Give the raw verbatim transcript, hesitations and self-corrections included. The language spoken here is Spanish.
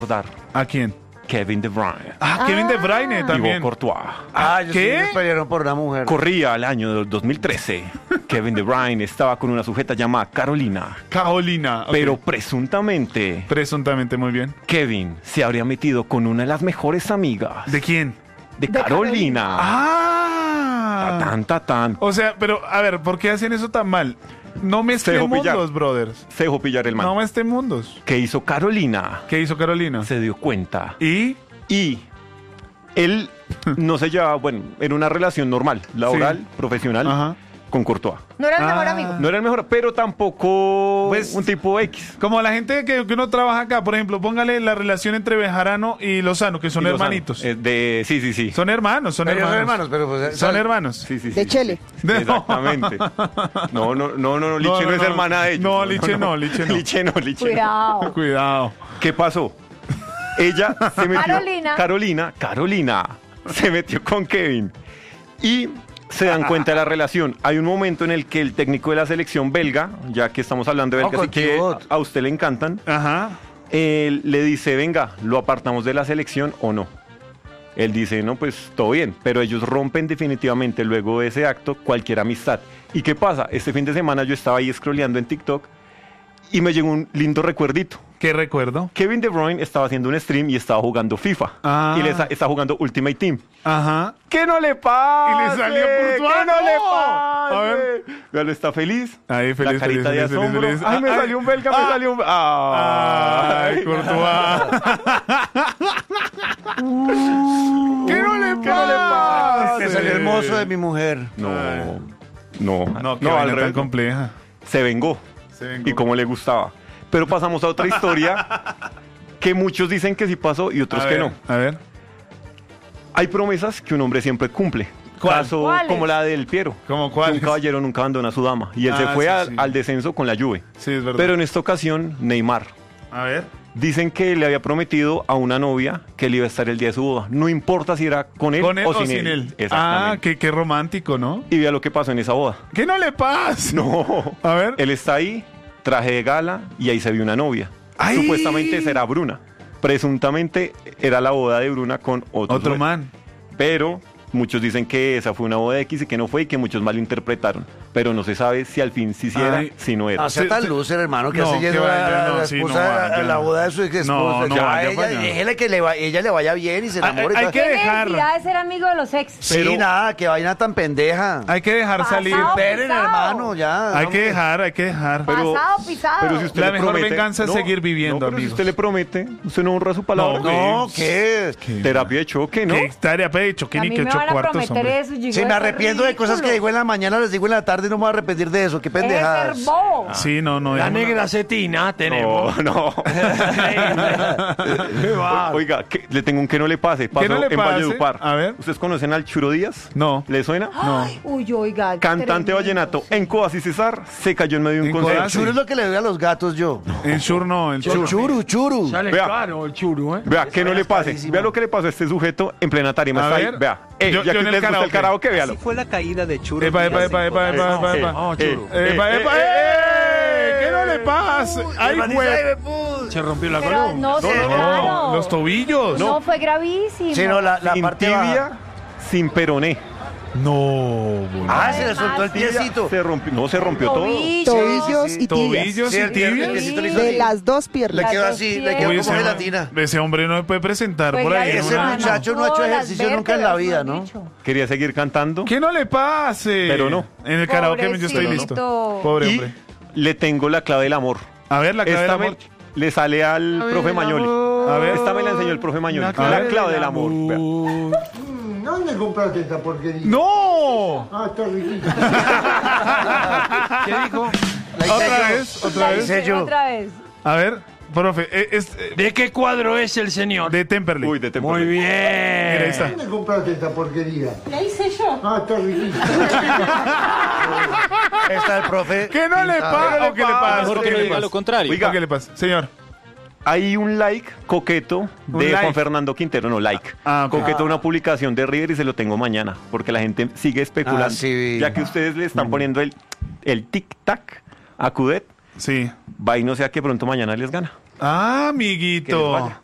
Dar ¿A quién? Kevin De Bruyne. Ah, Kevin De Bruyne Thibaut también. Courtois. Ah, yo ¿qué? sí me pelearon por una mujer. Corría el año del dos mil trece. Kevin De Bruyne estaba con una sujeta llamada Carolina. Carolina. ok. Pero presuntamente, Presuntamente, muy bien. Kevin se habría metido con una de las mejores amigas ¿De quién? de Carolina. Ah. Tatán, tatán. O sea, pero, a ver, ¿por qué hacen eso tan mal? No me Se dejó estén pillar. mundos, brothers. Se dejó pillar el man. No me estén mundos. ¿Qué hizo Carolina? ¿Qué hizo Carolina? Se dio cuenta. ¿Y? Y él no se llevaba, bueno, era una relación normal, laboral, Sí. profesional, Ajá. con Courtois. No era el mejor Ah. amigo. No era el mejor, pero tampoco Pues- un tipo X. Como la gente que, que uno trabaja acá, por ejemplo, póngale la relación entre Bejarano y Lozano, que son Y Lozano. hermanitos. Eh, de, sí, sí, sí. Son hermanos, son Pero hermanos. son hermanos, pero pues, Son ¿sabes? hermanos. Sí, sí, sí. De Chele. De- Exactamente. No, no, no, no, no, Liche no, No, no, es no. hermana de ellos. No, Liche no, Liche no. Liche no, Liche no. Cuidado. Cuidado. ¿Qué pasó? Ella se metió. Carolina. Carolina, Carolina se metió con Kevin. Y se dan cuenta de la relación. Hay un momento en el que el técnico de la selección belga, ya que estamos hablando de Oh, belga, así con que Thibaut. a usted le encantan, Ajá. él le dice, venga, ¿lo apartamos de la selección o no? Él dice, no, pues todo bien, pero ellos rompen definitivamente luego de ese acto cualquier amistad. ¿Y qué pasa? Este fin de semana yo estaba ahí scrolleando en TikTok y me llegó un lindo recuerdito. ¿Qué recuerdo? Kevin De Bruyne estaba haciendo un stream y estaba jugando FIFA. Ah. Y le está, está jugando Ultimate Team. Ajá. ¡Que no le pase! Y le salió Courtois. ¡Que no le ¡No! pase! A ver. Véalo, está feliz. Ahí, feliz, La carita feliz, de feliz, asombro. feliz, feliz. ¡Ay, me Ay. salió un belga! ¡Me Ah. salió un... ¡Ay! Ay, Courtois. ¿Qué no le pasa? Me salió el mozo de mi mujer. No, Ay. no, No, qué no, al vaina tan revés. compleja. Se vengó. Se vengó. Y como le gustaba. Pero pasamos a otra historia que muchos dicen que sí pasó y otros A que ver, no. A ver. Hay promesas que un hombre siempre cumple. ¿Cuál? Caso ¿Cuáles? como la del Piero. ¿Cómo Que cuáles? un caballero nunca abandona a su dama. Y él se Ah, fue sí, al, sí. al descenso con la Juve. Sí, es verdad. Pero en esta ocasión, Neymar. A ver. Dicen que le había prometido a una novia que él iba a estar el día de su boda. No importa si era con él, ¿Con él o, sin, él. Ah, Exactamente. qué, qué romántico, ¿no? Y vea lo que pasó en esa boda. ¿Qué no le pasa? No. A ver. Él está ahí, traje de gala, y ahí se vio una novia. ¡Ay! Supuestamente esa era Bruna. Presuntamente era la boda de Bruna con otro, Otro sujeto. man. Pero muchos dicen que esa fue una boda X y que no fue y que muchos malinterpretaron. Pero no se sabe si al fin sí sí era, Ay. si no era. No sea Sí, tan sí. loser, hermano, que No, hace que yendo a, vaya, a no, la sí, no esposa a- vaya. a la boda de su ex esposa. No, no ya, vaya ella, para allá. déjele que le va- ella le vaya bien y se enamore. Hay- hay y que tal. ¿Qué dejar. necesidad de ser amigo de los ex? Sí, Pero- nada, que vaina tan pendeja. Hay que dejar Pasado. salir. Esperen, pisado. hermano, ya. Hay no que me- dejar, hay que dejar. Pero- Pasado, pisado. Pero si usted La le mejor promete, venganza es seguir viviendo, no, pero amigos. si usted le promete, usted no honra su palabra. No, No, ¿qué? Terapia de choque, ¿no? ¿Qué estaría pecho? ¿Qué a ni mí que me ocho van a cuartos, prometer hombre? eso. llegó Si me a ser arrepiento de cosas que ridículo. digo en la mañana, les digo en la tarde y no me voy a arrepentir de eso. Qué Es ser pendejadas. bobo. Sí, no, no. La es una- negra cetina tenemos. No, no. ¿Qué va? Oiga, que- le tengo un que no le pase. Pasó no le en pase? Valledupar. A ver. ¿Ustedes conocen al Churo Díaz? No. ¿Le suena? No. Uy, oiga. Cantante tremendo, vallenato sí. en Coas y Cesar se cayó en medio de un En concierto. Coas. Churu es lo que le doy a los gatos yo. El chur no, el chur. Churu, churu. Sale Vea. caro el churu, ¿eh? Vea, que no le pase. carísimo. Vea lo que le pasó a este sujeto en plena tarima. A Está ahí. ver. Vea. Eh, Yo- ya yo que en el les gusta el karaoke. karaoke, véalo. Así fue la caída de Churo. Epa, epa, Díaz epa, en epa, epa, epa, Eh, epa. Ah, churu. eh, Epa, eh, epa, eh, ¡eh! ¿Qué no le pasa? ¡Ay, Hermanita, güey! ahí me puse. Se rompió la Pero columna. no, se no, claro. Los tobillos. No, fue gravísimo. Sí, no, la, la Sin parte tibia, baja. sin peroné. No, boludo. Ah, se le soltó el Tibia, piecito. Se rompió, no se rompió todo. Tobillos. Tobillos sí. y tibias. Tobillos Sí, y el pie- tibias. el piecito le hizo De así. las dos Le piernas. quedó Las así, dos le quedó Uy, como ese, gelatina. ese hombre no se puede presentar Fue por ahí. en Ese una- gravísimo. muchacho no ha hecho Todas las ejercicio nunca en la vida, vértebras, ¿no? dicho. Quería seguir cantando. Que no le pase. Pero no. En el karaoke yo estoy Pobrecito. listo. Pobre Y hombre. le tengo la clave del amor. A ver, la clave Esta del amor. me- le sale al Clave profe del Mañoli. amor. A ver. Esta me la enseñó el profe Mañoli. La La clave clave, del del amor. Vea. Uh, ¿Dónde compraste esta porquería? ¡No! Ah, está riquísimo. ¿Qué dijo? La hice Otra yo. vez, otra La vez. hice yo. Otra vez. A ver, profe, eh, es eh, ¿De qué cuadro es el señor? de Temperley. Uy, de Muy Temperley. bien. Mira, ahí está. ¿Dónde compraste esta porquería? La hice yo. Ah, está riquísimo. Está el profe. ¿Qué no le pintado. pasa? ¿O qué le pasa? Mejor ¿O que qué me le diga pasa? lo contrario. Oiga. ¿O qué le pasa? Señor. Hay un like coqueto Un de like. Juan Fernando Quintero, no like. Ah, ok. Coqueto una publicación de River y se lo tengo mañana, porque la gente sigue especulando. Ah, sí. Ya que ustedes le están poniendo el, el tic-tac a Cudet, Sí. va y no sea que pronto mañana les gana. Ah, Que les amiguito. vaya.